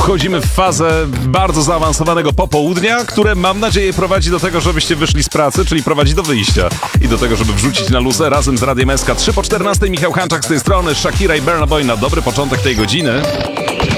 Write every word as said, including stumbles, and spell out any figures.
Wchodzimy w fazę bardzo zaawansowanego popołudnia, które mam nadzieję prowadzi do tego, żebyście wyszli z pracy, czyli prowadzi do wyjścia i do tego, żeby wrzucić na luzę razem z Radiem S K. trzy po czternastej, Michał Hanczak z tej strony, Shakira i Burna Boy na dobry początek tej godziny.